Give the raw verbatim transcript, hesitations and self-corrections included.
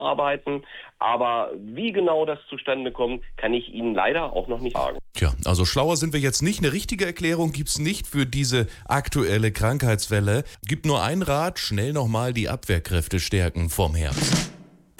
arbeiten. Aber wie genau das zustande kommt, kann ich Ihnen leider auch noch nicht sagen. Tja, also schlauer sind wir jetzt nicht. Eine richtige Erklärung gibt's nicht für diese aktuelle Krankheitswelle. Gibt nur einen Rat: schnell nochmal die Abwehrkräfte stärken vom Herbst.